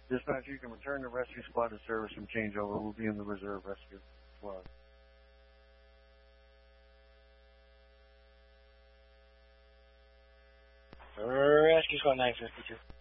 Dispatch, you can return the rescue squad to service from changeover. We'll be in the reserve rescue squad. Rescue squad 952.